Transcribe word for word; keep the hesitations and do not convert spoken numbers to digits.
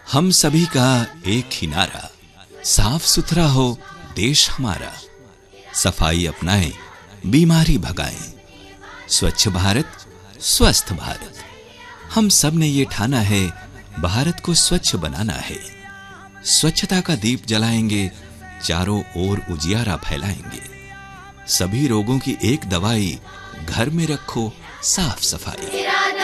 हम सभी का एक ही नारा, साफ सुथरा हो देश हमारा। सफाई अपनाएं, बीमारी भगाएं। स्वच्छ भारत, स्वस्थ भारत। हम सब ने ये ठाना है, भारत को स्वच्छ बनाना है। स्वच्छता का दीप जलाएंगे, चारों ओर उजियारा फैलाएंगे। सभी रोगों की एक दवाई, घर में रखो साफ सफाई।